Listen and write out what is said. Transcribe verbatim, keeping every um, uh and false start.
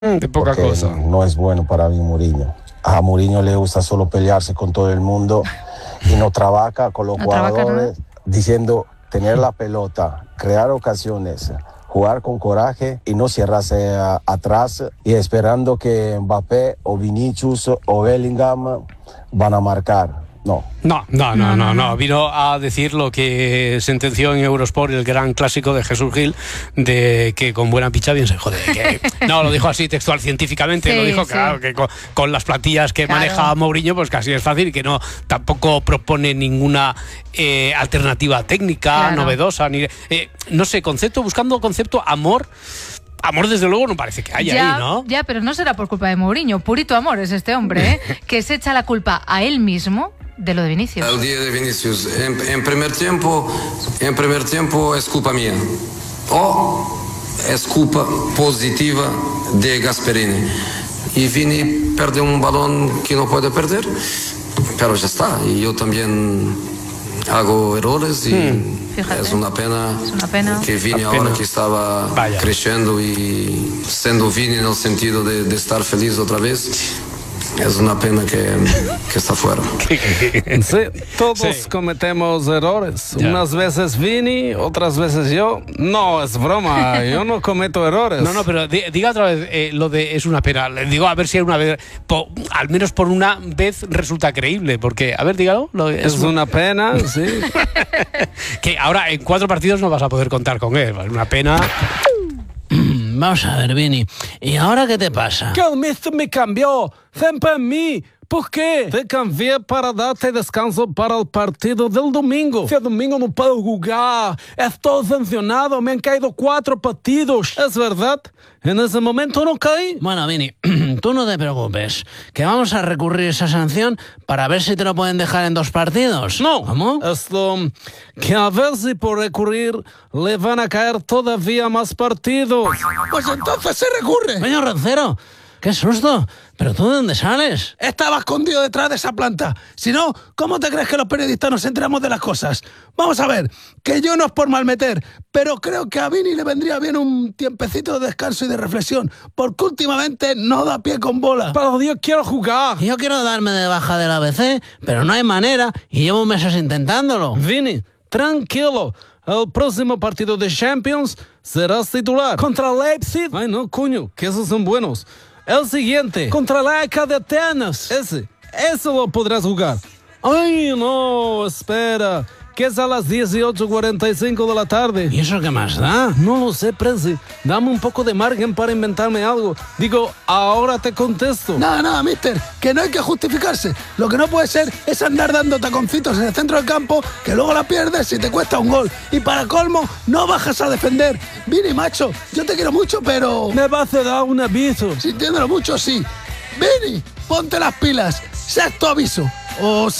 De poca cosa. No es bueno para mí Mourinho. A Mourinho le gusta solo pelearse con todo el mundo y no trabaja con los no jugadores, trabaja, ¿no? diciendo tener la pelota, crear ocasiones, jugar con coraje y no cerrarse a, atrás y esperando que Mbappé o Vinicius o Bellingham van a marcar. No. No, no, no, no, no. Vino a decir lo que sentenció en Eurosport el gran clásico de Jesús Gil, de que con buena picha bien se jode. Que no lo dijo así textual científicamente, sí, lo dijo, sí. Claro, que con, con las plantillas que claro. maneja Mourinho, pues casi es fácil, que no tampoco propone ninguna eh, alternativa técnica, claro. novedosa, ni eh, no sé, concepto, buscando concepto, amor. Amor, desde luego, no parece que haya ya, ahí, ¿no? Ya, pero no será por culpa de Mourinho. Purito amor es este hombre, ¿eh? Que se echa la culpa a él mismo de lo de Vinicius. El día de Vinicius, en, en primer tiempo, en primer tiempo es culpa mía. O es culpa positiva de Gasperini. Y Vini pierde un balón que no puede perder, pero ya está. Y yo también hago errores y hmm. es una pena, es una pena. que Vini ahora que estaba Vaya. creciendo y siendo Vini en el sentido de, de estar feliz otra vez, es una pena que, que está fuera. Sí, todos sí. cometemos errores. Ya. Unas veces Vini, otras veces yo. No, es broma, yo no cometo errores. No, no, pero diga otra vez eh, lo de es una pena. Le digo a ver si hay una vez, po, al menos por una vez resulta creíble, porque, a ver, dígalo. Lo, es, es una pena, sí. Que ahora en cuatro partidos no vas a poder contar con él, es una pena. Vamos a ver, Vini, ¿y ahora qué te pasa? Que el mister me cambió, siempre en mí. ¿Por qué? Te cambié para darte descanso para el partido del domingo. Si el domingo no puedo jugar, estoy sancionado, me han caído cuatro partidos. ¿Es verdad? En ese momento no caí. Bueno, Vini, tú no te preocupes, que vamos a recurrir esa sanción para ver si te lo pueden dejar en dos partidos. No. ¿Cómo? Esto, que a ver si por recurrir le van a caer todavía más partidos. Pues entonces se recurre. Señor Roncero, qué susto. ¿Pero tú de dónde sales? Estaba escondido detrás de esa planta. Si no, ¿cómo te crees que los periodistas nos enteramos de las cosas? Vamos a ver, que yo no es por malmeter, pero creo que a Vini le vendría bien un tiempecito de descanso y de reflexión, porque últimamente no da pie con bola. Pero yo quiero jugar. Yo quiero darme de baja del A B C, pero no hay manera y llevo meses intentándolo. Vini, tranquilo. El próximo partido de Champions serás titular. ¿Contra Leipzig? Ay, no, coño, que esos son buenos. El siguiente, contra la A E K de Atenas. Ese, ese lo podrás jugar. Ay, no, espera, que es a las dieciocho cuarenta y cinco de la tarde. ¿Y eso qué más da? No lo sé, Prezi. Dame un poco de margen para inventarme algo. Digo, ahora te contesto. Nada, nada, mister, que no hay que justificarse. Lo que no puede ser es andar dando taconcitos en el centro del campo, que luego la pierdes y te cuesta un gol. Y para colmo, no bajas a defender. Vini, macho, yo te quiero mucho, pero... Me vas a dar un aviso. Sintiéndolo mucho, sí. Vini, ponte las pilas. Sexto aviso. O